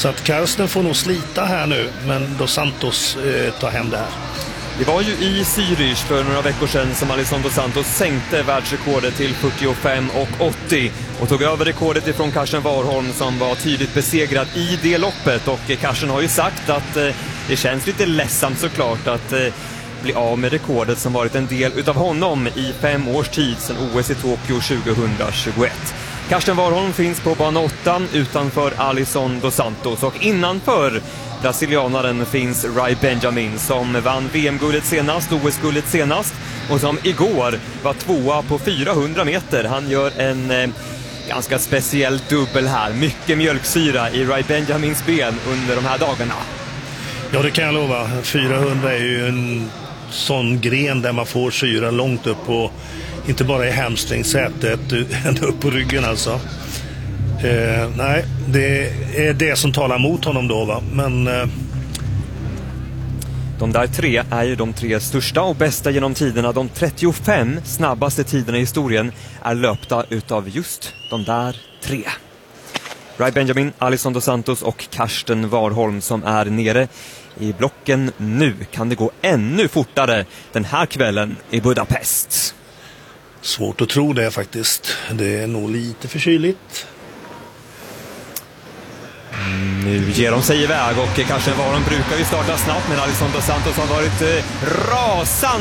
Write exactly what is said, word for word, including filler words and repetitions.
Så att Karsten får nog slita här nu, men Dos Santos eh, tar hem det här. Det var ju i Zürich för några veckor sedan som Alisson Dos Santos sänkte världsrekordet till fyrtiofem och åttio och tog över rekordet ifrån Karsten Warholm som var tydligt besegrad i det loppet. Och Karsten har ju sagt att eh, det känns lite ledsamt såklart att eh, bli av med rekordet som varit en del utav honom i fem års tid sedan O S i Tokyo tjugohundratjugoett. Karsten Warholm finns på bana åtta utanför Alisson Dos Santos, och innanför brasilianaren finns Rai Benjamin som vann V M-guldet senast, O S-guldet senast, och som igår var tvåa på fyrahundra meter. Han gör en eh, ganska speciell dubbel här. Mycket mjölksyra i Rai Benjamins ben under de här dagarna. Ja, det kan jag lova. fyrahundra är ju en sån gren där man får syra långt upp på, inte bara i hamstringsätet, ända upp på ryggen alltså. Eh, nej, det är det som talar mot honom då, va? Men eh... de där tre är ju de tre största och bästa genom tiderna. De trettiofem snabbaste tiderna i historien är löpta utav just de där tre. Rai Benjamin, Alisson Dos Santos och Karsten Warholm som är nere i blocken nu. Kan det gå ännu fortare den här kvällen i Budapest? Svårt att tro det faktiskt. Det är nog lite för kyligt. Mm, nu ger de sig iväg och Karsten Warholm brukar ju starta snabbt, men Alisson Dos Santos har varit eh, rasande